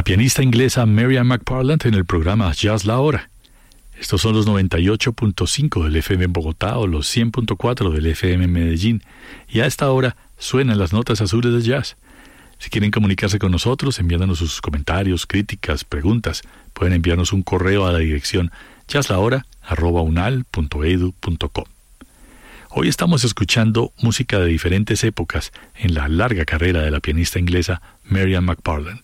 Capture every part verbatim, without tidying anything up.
la pianista inglesa Miriam McParland en el programa Jazz La Hora. Estos son los noventa y ocho punto cinco del F M en Bogotá o los cien punto cuatro del F M en Medellín. Y a esta hora suenan las notas azules de jazz. Si quieren comunicarse con nosotros, enviándonos sus comentarios, críticas, preguntas, pueden enviarnos un correo a la dirección jazzlahora arroba unal punto edu punto co. Hoy estamos escuchando música de diferentes épocas en la larga carrera de la pianista inglesa Miriam McParland.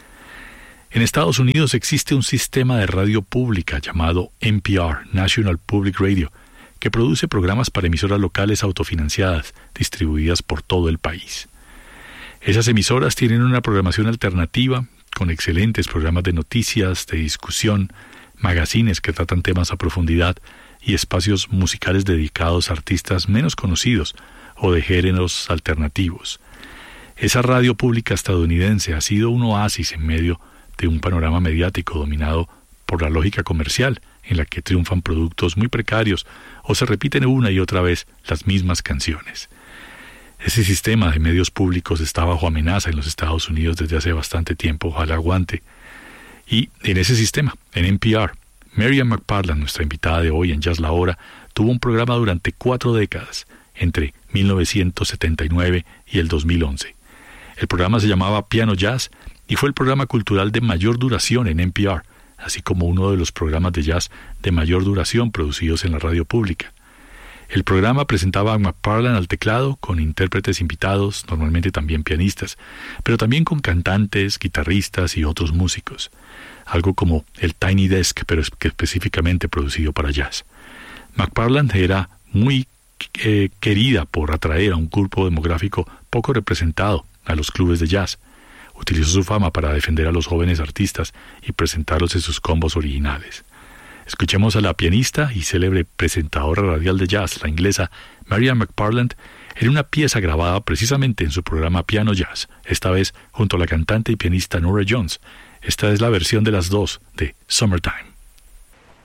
En Estados Unidos existe un sistema de radio pública llamado N P R, National Public Radio, que produce programas para emisoras locales autofinanciadas, distribuidas por todo el país. Esas emisoras tienen una programación alternativa, con excelentes programas de noticias, de discusión, magazines que tratan temas a profundidad y espacios musicales dedicados a artistas menos conocidos o de géneros alternativos. Esa radio pública estadounidense ha sido un oasis en medio de un panorama mediático dominado por la lógica comercial, en la que triunfan productos muy precarios o se repiten una y otra vez las mismas canciones. Ese sistema de medios públicos está bajo amenaza en los Estados Unidos desde hace bastante tiempo, ojalá aguante. Y en ese sistema, en N P R, Miriam McParland, nuestra invitada de hoy en Jazz La Hora, tuvo un programa durante cuatro décadas, entre mil novecientos setenta y nueve y el dos mil once. El programa se llamaba Piano Jazz y fue el programa cultural de mayor duración en N P R, así como uno de los programas de jazz de mayor duración producidos en la radio pública. El programa presentaba a McParland al teclado con intérpretes invitados, normalmente también pianistas, pero también con cantantes, guitarristas y otros músicos. Algo como el Tiny Desk, pero específicamente producido para jazz. McParland era muy eh, querida por atraer a un grupo demográfico poco representado a los clubes de jazz. Utilizó su fama para defender a los jóvenes artistas y presentarlos en sus combos originales. Escuchemos a la pianista y célebre presentadora radial de jazz, la inglesa Miriam McParland, en una pieza grabada precisamente en su programa Piano Jazz, esta vez junto a la cantante y pianista Norah Jones. Esta es la versión de las dos de Summertime.